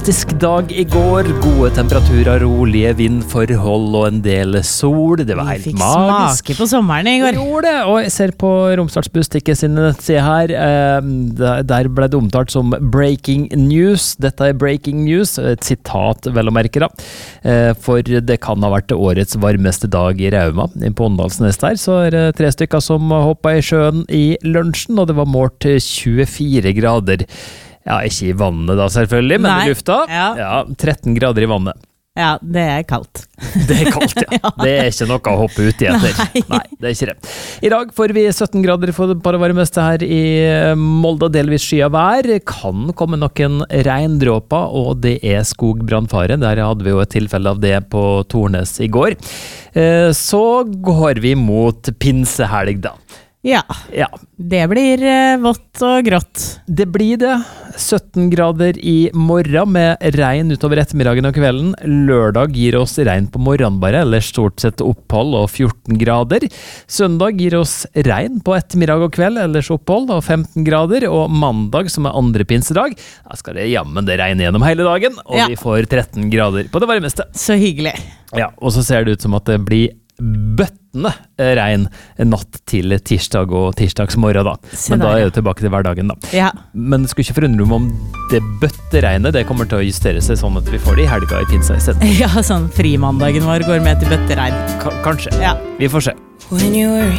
fantastisk dag I går. Gode temperaturer, rolige vindforhold og en del sol. Det var helt magisk. Vi fikk smake på sommeren I går. Vi gjorde det, og jeg ser på Romsdalsbustikket sin nettside her. Der ble det omtalt som breaking news. Dette breaking news, et sitat vel å merke da. For det kan ha vært årets varmeste dag I Rauma. På Åndalsnes der så det 3 stykker som hoppet I sjøen I lunsjen, og det var målt 24 grader. Ja, ikke I vannet da selvfølgelig, men I lufta. Ja, 13 grader I vannet. Ja, det kaldt. Det kaldt, ja. Ja. Det ikke noe å hoppe ut I etter. Nei, det ikke det. I dag får vi 17 grader for det bare varmeste her I Molde, delvis skyet vær. Kan komme noen regndråper, og det skogbrannfare. Der hadde vi jo et tilfelle av det på Tornes I går. Så går vi mot pinsehelg da. Ja, det blir vått og grått. Det blir det. 17 grader I morgen med regn utover ettermiddagen og kvelden. Lørdag gir oss regn på morgenen bare, eller stort sett opphold og 14 grader. Søndag gir oss regn på ettermiddag og kveld, ellers opphold og 15 grader. Og mandag, som andre pinsedag, da skal det jammen det regne gjennom hele dagen, og vi får 13 grader på det varmeste. Så hyggelig. Ja, og så ser det ut som at det blir bøttene regn natt til tirsdag og tirsdagsmorgen da. Men da det tilbake til hverdagen da. Ja. Men det skulle ikke forundre om det bøtteregnet, det kommer til å justere seg sånn at vi får det I helga I pinsa I stedet. Ja, sånn frimandagen vår går med til bøtteregn. Kanskje. Ja. Vi får se.